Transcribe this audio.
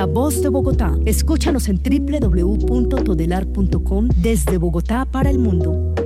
La Voz de Bogotá. Escúchanos en www.todelar.com desde Bogotá para el mundo.